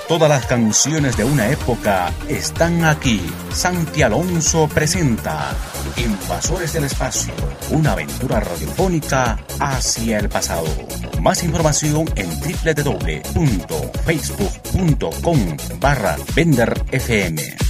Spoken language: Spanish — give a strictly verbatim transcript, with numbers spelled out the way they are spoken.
Todas las canciones de una época están aquí. Santi Alonso presenta Invasores del Espacio, una aventura radiofónica hacia el pasado. Más información en doble u doble u doble u punto facebook punto com barra Bender F M.